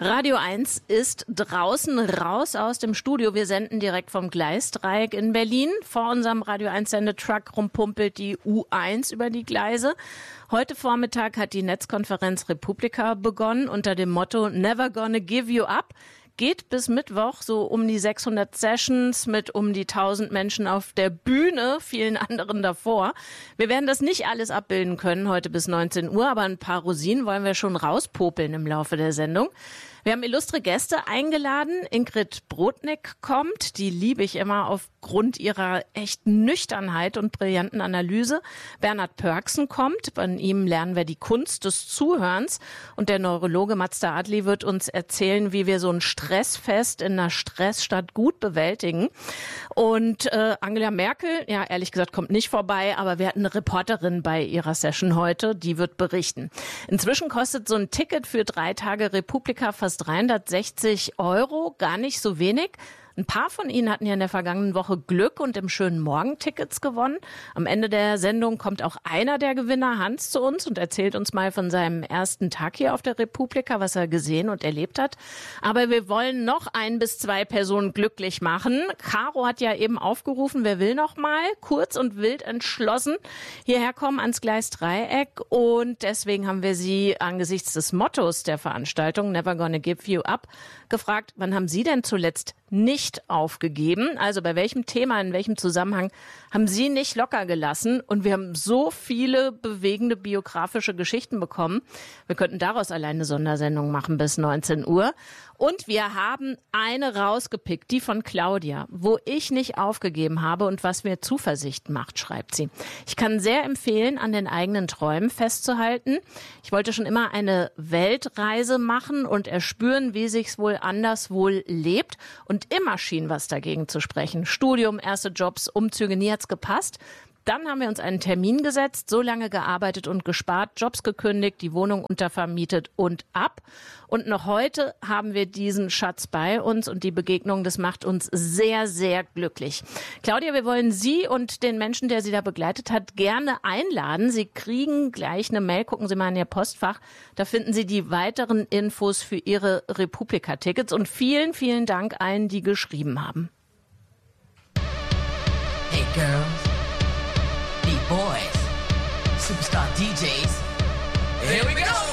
Radio 1 ist draußen raus aus dem Studio. Wir senden direkt vom Gleisdreieck in Berlin. Vor unserem Radio 1 Sendetruck rumpumpelt die U1 über die Gleise. Heute Vormittag hat die Netzkonferenz Republika begonnen unter dem Motto Never Gonna Give You Up. Geht bis Mittwoch so um die 600 Sessions mit um die 1000 Menschen auf der Bühne, vielen anderen davor. Wir werden das nicht alles abbilden können heute bis 19 Uhr, aber ein paar Rosinen wollen wir schon rauspopeln im Laufe der Sendung. Wir haben illustre Gäste eingeladen. Ingrid Brodnik kommt, die liebe ich immer aufgrund ihrer echten Nüchternheit und brillanten Analyse. Bernhard Pörksen kommt, von ihm lernen wir die Kunst des Zuhörens. Und der Neurologe Mazda Adli wird uns erzählen, wie wir so ein Stressfest in einer Stressstadt gut bewältigen. Und Angela Merkel, ja ehrlich gesagt, kommt nicht vorbei, aber wir hatten eine Reporterin bei ihrer Session heute, die wird berichten. Inzwischen kostet so ein Ticket für 3 Tage Republika fast 360 €, gar nicht so wenig. Ein paar von Ihnen hatten ja in der vergangenen Woche Glück und im schönen Morgen Tickets gewonnen. Am Ende der Sendung kommt auch einer der Gewinner, Hans, zu uns und erzählt uns mal von seinem ersten Tag hier auf der Republika, was er gesehen und erlebt hat. Aber wir wollen noch 1 bis 2 Personen glücklich machen. Caro hat ja eben aufgerufen, wer will noch mal kurz und wild entschlossen hierher kommen ans Gleisdreieck. Und deswegen haben wir sie angesichts des Mottos der Veranstaltung Never Gonna Give You Up gefragt, wann haben Sie denn zuletzt nicht aufgegeben? Also bei welchem Thema, in welchem Zusammenhang haben Sie nicht locker gelassen? Und wir haben so viele bewegende biografische Geschichten bekommen. Wir könnten daraus alleine eine Sondersendung machen bis 19 Uhr. Und wir haben eine rausgepickt, die von Claudia, wo ich nicht aufgegeben habe und was mir Zuversicht macht, schreibt sie. Ich kann sehr empfehlen, an den eigenen Träumen festzuhalten. Ich wollte schon immer eine Weltreise machen und erspüren, wie sich's wohl anderswohl lebt. Und immer schien was dagegen zu sprechen. Studium, erste Jobs, Umzüge, nie hat's gepasst. Dann haben wir uns einen Termin gesetzt, so lange gearbeitet und gespart, Jobs gekündigt, die Wohnung untervermietet und ab. Und noch heute haben wir diesen Schatz bei uns und die Begegnung, das macht uns sehr, sehr glücklich. Claudia, wir wollen Sie und den Menschen, der Sie da begleitet hat, gerne einladen. Sie kriegen gleich eine Mail, gucken Sie mal in Ihr Postfach. Da finden Sie die weiteren Infos für Ihre Republika-Tickets und vielen, vielen Dank allen, die geschrieben haben. Hey girls. Boys, superstar DJs. Here we go!